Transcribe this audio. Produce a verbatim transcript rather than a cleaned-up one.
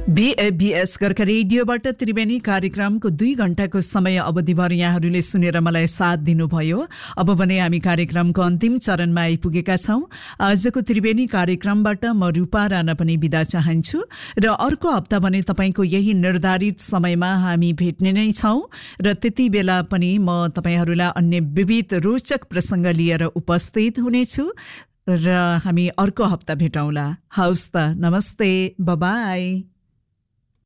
बीएबीएस गोर्खा रेडियोबाट त्रिवेणी कार्यक्रमको दुई घण्टाको समय अवधिभर यहाँहरूले सुनेर मलाई साथ दिनुभयो। अब भने हामी कार्यक्रमको अन्तिम चरणमा आइपुगेका छौं। आजको त्रिवेणी कार्यक्रमबाट म रूपा राणा पनि बिदा चाहन्छु र अर्को हप्ता भने तपाईको यही निर्धारित समयमा हामी भेट्ने नै छौं र त्यति बेला पनि म तपाईहरूलाई अन्य विविध रोचक प्रसंग लिएर उपस्थित हुनेछु र हामी अर्को हप्ता भेटौँला। हवस् त, नमस्ते, बाइ बाइ।